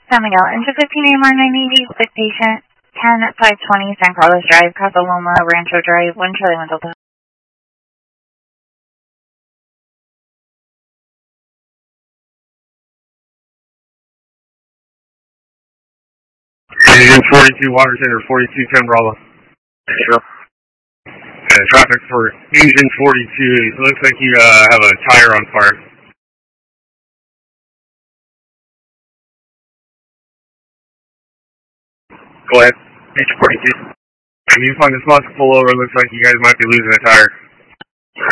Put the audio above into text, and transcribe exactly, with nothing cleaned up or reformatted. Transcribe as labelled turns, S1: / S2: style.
S1: San Miguel, engine fifteen A M R nine eighty, sick patient, ten five twenty San Carlos Drive, Cataloma, Rancho Drive, one Charlie one Delta.
S2: Engine forty-two, water center, forty-two ten Bravo.
S3: Sure.
S2: Uh, traffic for engine forty-two, it looks like you uh, have a tire on fire.
S3: Go ahead. Engine forty-two.
S2: Can you find a spot to pull over? It looks like you guys might be losing a tire.